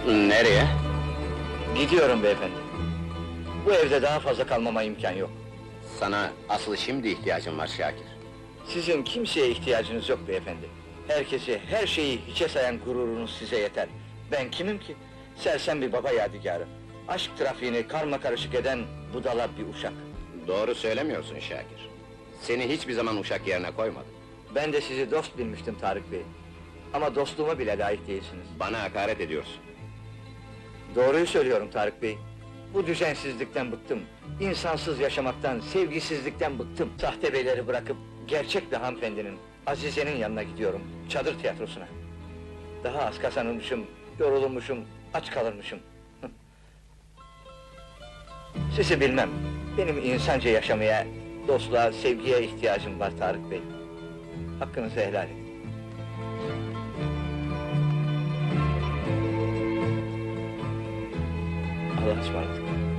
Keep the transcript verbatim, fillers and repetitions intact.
Nereye? Gidiyorum beyefendi. Bu evde daha fazla kalmama imkan yok. Sana asıl şimdi ihtiyacım var Şakir. Sizin kimseye ihtiyacınız yok beyefendi. Herkesi, her şeyi hiçe sayan gururunuz size yeter. Ben kimim ki? Sersem bir baba yadigarı. Aşk trafiğini karmakarışık eden budala bir uşak. Doğru söylemiyorsun Şakir. Seni hiçbir zaman uşak yerine koymadım. Ben de sizi dost bilmiştim Tarık Bey. Ama dostluğuma bile layık değilsiniz. Bana hakaret ediyorsun. Doğruyu söylüyorum Tarık Bey. Bu düzensizlikten bıktım. İnsansız yaşamaktan, sevgisizlikten bıktım. Sahte beyleri bırakıp, gerçek bir hanımefendinin, Azize'nin yanına gidiyorum, çadır tiyatrosuna. Daha az kazanılmışım, yorulmuşum, aç kalırmışım. Sizi bilmem, benim insanca yaşamaya, dostluğa, sevgiye ihtiyacım var Tarık Bey. Hakkınızı helal edin. Allah'a ısmarladık.